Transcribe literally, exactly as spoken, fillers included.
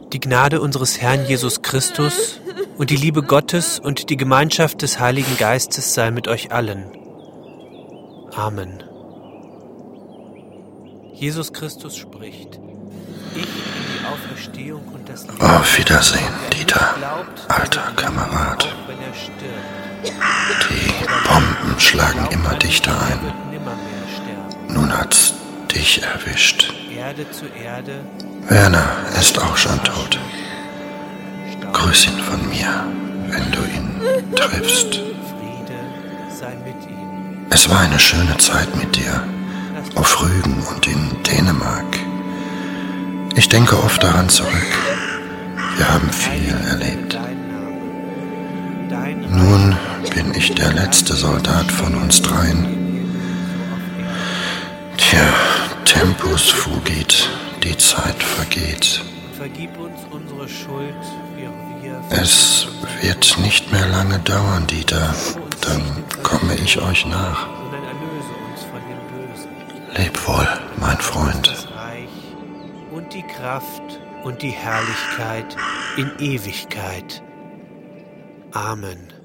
Die Gnade unseres Herrn Jesus Christus und die Liebe Gottes und die Gemeinschaft des Heiligen Geistes sei mit euch allen. Amen. Jesus Christus spricht: Ich bin die Auferstehung und das Leben. Auf Wiedersehen, Dieter, alter Kamerad. Die Bomben schlagen immer dichter ein. Nun hat's dich erwischt. Erde zu Erde. Werner ist auch schon tot. Grüß ihn von mir, wenn du ihn triffst. Friede sei mit ihm. Es war eine schöne Zeit mit dir, auf Rügen und in Dänemark. Ich denke oft daran zurück. Wir haben viel erlebt. Nun bin ich der letzte Soldat von uns dreien. Tja, Tempus fugit, die Zeit vergeht. Vergib uns unsere Schuld, wie auch wir. Es wird nicht mehr lange dauern, Dieter. Dann komme ich euch nach. Sondern erlöse uns von dem Bösen. Leb wohl, mein Freund. Das Reich und die Kraft und die Herrlichkeit in Ewigkeit. Amen.